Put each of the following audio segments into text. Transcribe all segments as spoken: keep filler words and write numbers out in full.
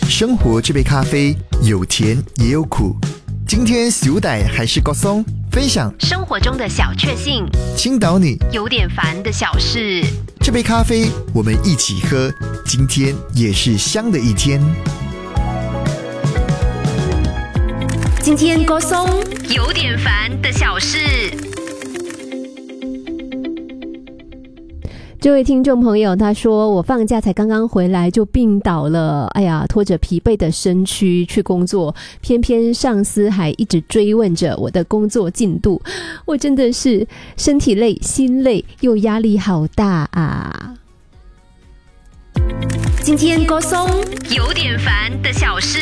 生活这杯咖啡有甜也有苦。今天小弟还是郭松分享生活中的小确幸， 倾倒你有点烦的小事。 这杯咖啡我们一起喝，今天也是香的一天。 今天郭松有点烦的小事。 这位听众朋友他说，我放假才刚刚回来就病倒了，哎呀，拖着疲惫的身躯去工作，偏偏上司还一直追问着我的工作进度，我真的是身体累心累又压力好大啊。 今天郭松有点烦的小事。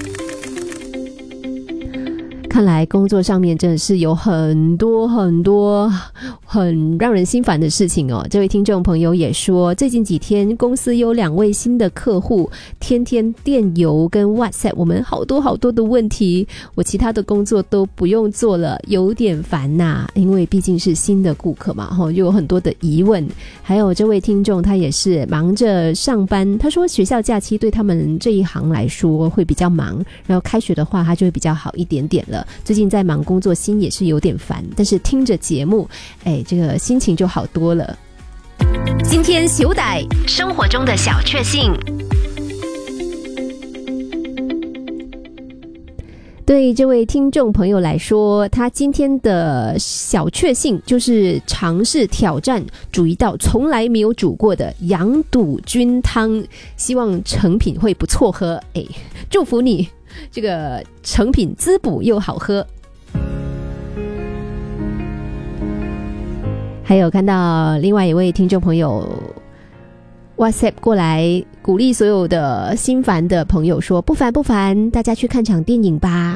看来工作上面真的是有很多很多很让人心烦的事情哦。这位听众朋友也说，最近几天公司有两位新的客户，天天电邮跟 WhatsApp 我们好多好多的问题，我其他的工作都不用做了，有点烦呐、啊。因为毕竟是新的顾客嘛，又有很多的疑问。还有这位听众他也是忙着上班，他说学校假期对他们这一行来说会比较忙，然后开学的话他就会比较好一点点了。最近在忙工作，心也是有点烦，但是听着节目，哎，这个心情就好多了。 今天小弟生活中的小确幸。 对这位听众朋友来说，他今天的小确幸就是尝试挑战煮一道从来没有煮过的羊肚菌汤，希望成品会不错喝。哎，祝福你，这个成品滋补又好喝。还有看到另外一位听众朋友 WhatsApp 过来鼓励所有的心烦的朋友说，不烦不烦，大家去看场电影吧。